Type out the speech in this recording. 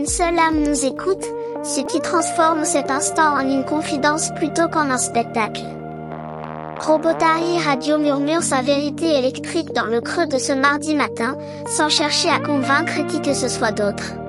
seule âme nous écoute, ce qui transforme cet instant en une confidence plutôt qu'en un spectacle. Robotari Radio murmure sa vérité électrique dans le creux de ce mardi matin, sans chercher à convaincre qui que ce soit d'autre.